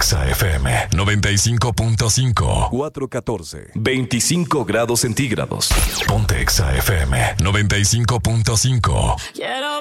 Exa FM 95.5. 414. 25 grados centígrados. Ponte Exa FM 95.5. Quiero